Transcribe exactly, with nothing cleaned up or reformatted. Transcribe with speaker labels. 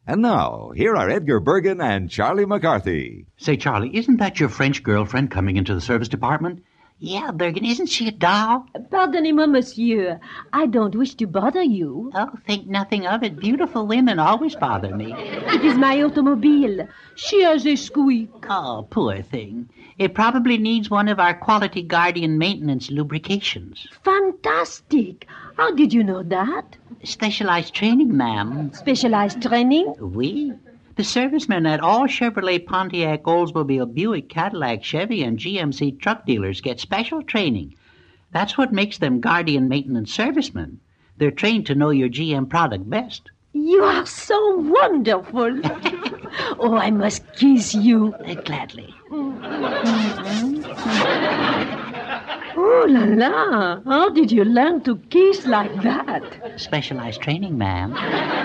Speaker 1: And now, here are Edgar Bergen and Charlie McCarthy.
Speaker 2: Say, Charlie, isn't that your French girlfriend coming into the service department?
Speaker 3: Yeah, Bergen, isn't she a doll?
Speaker 4: Pardonnez-moi, monsieur. I don't wish to bother you.
Speaker 3: Oh, think nothing of it. Beautiful women always bother me.
Speaker 4: It is my automobile. She has a squeak.
Speaker 3: Oh, poor thing. It probably needs one of our Quality Guardian maintenance lubrications.
Speaker 4: Fantastic. How did you know that?
Speaker 3: Specialized training, ma'am.
Speaker 4: Specialized training?
Speaker 3: Oui. The servicemen at all Chevrolet, Pontiac, Oldsmobile, Buick, Cadillac, Chevy, and G M C truck dealers get special training. That's what makes them Guardian maintenance servicemen. They're trained to know your G M product best.
Speaker 4: You are so wonderful. Oh, I must kiss you.
Speaker 3: Uh, gladly.
Speaker 4: Oh, la la. How did you learn to kiss like that?
Speaker 3: Specialized training, ma'am.